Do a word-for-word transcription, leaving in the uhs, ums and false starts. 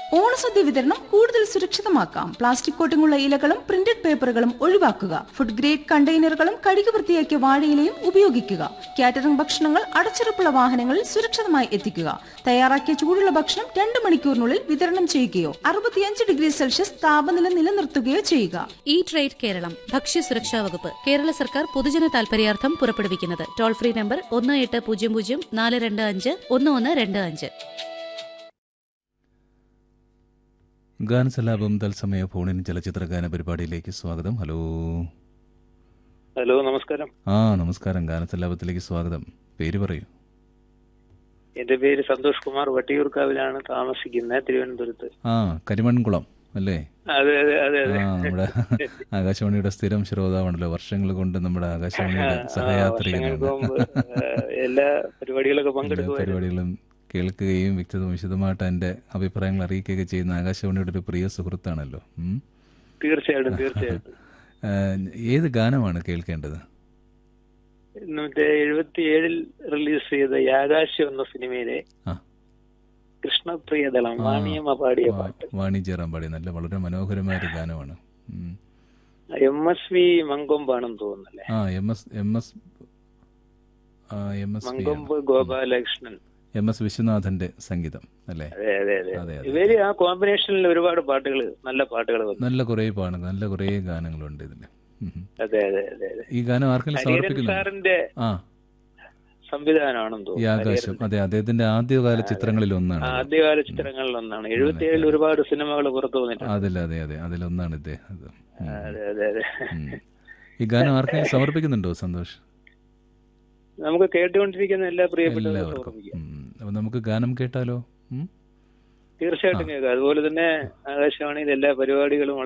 ഓണസദ്യ വിതരണം കൂടുതൽ സുരക്ഷിതമാക്കാം. പ്ലാസ്റ്റിക് കോട്ടിങ്ങുള്ള ഇലകളും പ്രിന്റഡ് പേപ്പറുകളും ഒഴിവാക്കുക. ഫുഡ് ഗ്രേഡ് കണ്ടെയ്നറുകളും കഴുകി വൃത്തിയാക്കിയ വാഴയിലയും ഉപയോഗിക്കുക. കാറ്ററിംഗ് ഭക്ഷണങ്ങൾ അടച്ചുറപ്പുള്ള വാഹനങ്ങളിൽ സുരക്ഷിതമായി എത്തിക്കുക. തയ്യാറാക്കിയ ചൂടുള്ള ഭക്ഷണം രണ്ട് മണിക്കൂറിനുള്ളിൽ വിതരണം ചെയ്യുകയോ അറുപത്തിയഞ്ച് ഡിഗ്രി സെൽഷ്യസ് താപനില നിലനിർത്തുകയോ ചെയ്യുക. ഈ ട്രേഡ് കേരളം ഭക്ഷ്യ സുരക്ഷാ വകുപ്പ് കേരള സർക്കാർ പൊതുജന താൽപര്യാർത്ഥം പുറപ്പെടുവിക്കുന്നത്. ടോൾ ഫ്രീ നമ്പർ ഒന്ന് എട്ട് പൂജ്യം പൂജ്യം നാല് രണ്ട് അഞ്ച് ഒന്ന് ഒന്ന് രണ്ട് അഞ്ച്. ഗാനസലാപം തത്സമയ ഫോണിൻ ചലച്ചിത്ര ഗാന പരിപാടിയിലേക്ക് സ്വാഗതം. ഹലോ ഹലോ നമസ്കാരം. ആ നമസ്കാരം. ഗാനസലാപത്തിലേക്ക് സ്വാഗതം. പേര് പറയൂ. എന്റെ പേര് സന്തോഷ് കുമാർ, വട്ടിയൂർക്കാവിലാണ് താമസിക്കുന്നത്, തിരുവനന്തപുരത്ത്. ആ കരിമൺകുളം അല്ലേ? അതെ അതെ അതെ അതെ. ആ നമ്മുടെ ആകാശവാണിയുടെ സ്ഥിരം ശ്രോതാവാണല്ലോ. വർഷങ്ങൾ കൊണ്ട് നമ്മുടെ ആകാശവാണിയുടെ സഹയാത്രികനാണ്. എല്ലാ പരിപാടികളൊക്കെ പങ്കെടുക്കും പരിപാടികളും കേൾക്കുകയും വ്യക്തവും വിശദമായിട്ട് എൻ്റെ അഭിപ്രായങ്ങൾ അറിയിക്കുകയൊക്കെ ചെയ്യുന്ന ആകാശവാണിയുടെ ഒരു പ്രിയ സുഹൃത്താണല്ലോ. തീർച്ചയായിട്ടും തീർച്ചയായിട്ടും. ഏത് ഗാനമാണ് കേൾക്കേണ്ടത്? മറ്റേ എഴുപത്തി ഏഴിൽ റിലീസ് ചെയ്ത യാകാശം എന്ന സിനിമയിലെ കൃഷ്ണപ്രിയദളം വാണിയമ്മ പാടിയ പാട്ട്. വാണി ജയറാം പാടിയ നല്ല വളരെ മനോഹരമായ ഒരു ഗാനമാണ്. എം എസ് വി മങ്കൊമ്പാണെന്ന് തോന്നുന്നല്ലേ? ആ M S M S M S Mankombu Gopalakrishnan, M S വിശ്വനാഥന്റെ സംഗീതം അല്ലേ? അതെ അതെ അതെ. ഇവര് ആ കോമ്പിനേഷനിൽ ഒരുപാട് പാട്ടുകൾ, നല്ല പാട്ടുകൾ, നല്ല കുറെ പാട്ട് നല്ല കുറെ ഗാനങ്ങളുണ്ട് ഇതില്. അതെ അതെ അതെ അതെ. ഈ ഗാനം ആർക്കെങ്കിലും സമർപ്പിക്കുന്നു? സാറിന്റെ ആ സംവിധാനമാണെന്ന് തോന്നുന്നു ആകാശം. അതെ, അദ്ദേഹത്തിന്റെ ആദ്യകാല ചിത്രങ്ങളിൽ ഒന്നാണ്. ആദ്യകാല ചിത്രങ്ങളിൽ ഒന്നാണ്. എഴുപത്തി ഏഴിൽ ഒരുപാട് സിനിമകൾ പുറത്തു വന്നിട്ടുണ്ട്. അതിൽ അതെ അതെ അതിലൊന്നാണ് ഇദ്ദേഹം. അതെ അതെ അതെ. ഈ ഗാനം ആർക്കെങ്കിലും സമർപ്പിക്കുന്നുണ്ടോ സന്തോഷ്? നമുക്ക് കേട്ടുകൊണ്ടിരിക്കുന്ന എല്ലാ പ്രിയപ്പെട്ടവർക്കും അപ്പൊ നമുക്ക് ഗാനം കേട്ടാലോ? തീർച്ചയായിട്ടും കേൾക്കാം. അതുപോലെ തന്നെ ആകാശവാണിയിൽ എല്ലാ പരിപാടികളും